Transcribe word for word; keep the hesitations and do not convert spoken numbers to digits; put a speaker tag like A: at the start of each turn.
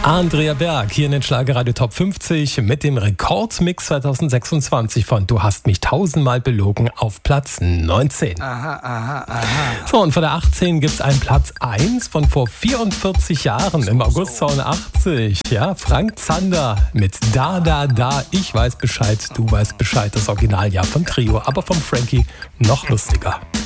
A: Andrea Berg hier in den Schlagerradio Top fünfzig mit dem Rekordmix zwanzig sechsundzwanzig von Du hast mich tausendmal belogen auf Platz neunzehn.
B: Aha, aha, aha.
A: So, und von der achtzehn gibt es einen Platz eins von vor vierundvierzig Jahren, im August zweiundachtzig. Ja, Frank Zander mit Da, Da, Da, ich weiß Bescheid, du weißt Bescheid, das Originaljahr von Trio, aber vom Frankie noch lustiger.